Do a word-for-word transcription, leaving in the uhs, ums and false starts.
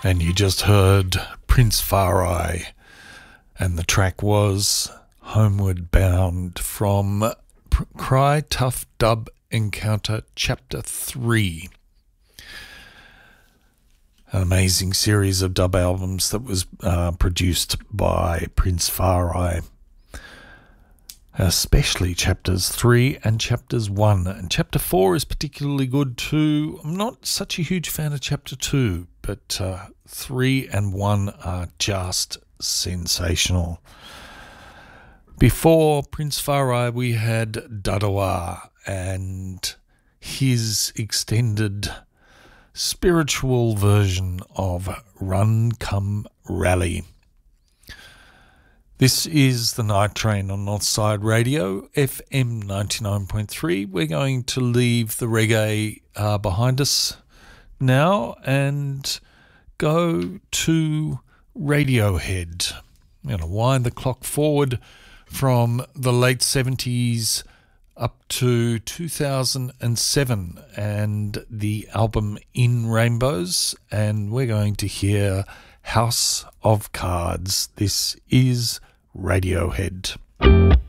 And you just heard Prince Farai, and the track was Homeward Bound from P- Cry Tough Dub Encounter Chapter three. An amazing series of dub albums that was uh, produced by Prince Farai, especially chapters three and chapters one. And chapter four is particularly good too. I'm not such a huge fan of chapter two, but uh, three and one are just sensational. Before Prince Farai, we had Dadawa and his extended spiritual version of Run Come Rally. This is the Night Train on Northside Radio, F M ninety-nine point three. We're going to leave the reggae uh, behind us now and go to Radiohead. I'm going to wind the clock forward from the late seventies up to two thousand seven and the album In Rainbows, and we're going to hear House of Cards. This is Radiohead.